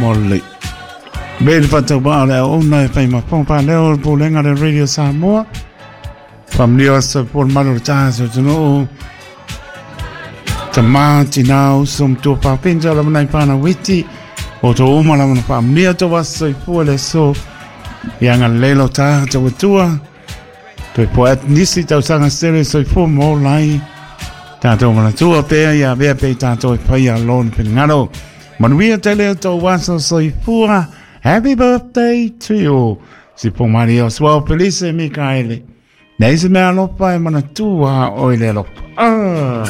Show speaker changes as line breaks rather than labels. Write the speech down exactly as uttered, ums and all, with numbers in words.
mole. Bel fatau ba le o na fai ma pompa le o pulenga de Radio Samoa. Family so por malo cha so no. Tamati now some to pa pinja la na pa na witi. O to o mala na family to was so pole so. Yang lelo ta to tua. To poet nisi tau sanga stere so fo mo lai. Ta to mana tua pe ya be pe ta to pa ya lon pingaro. Manuia tele to was so fua. Happy birthday to you. Si po Mario Swell Felice Michaele. Nei se mea lopa e mana tua o i le lopa. Ah.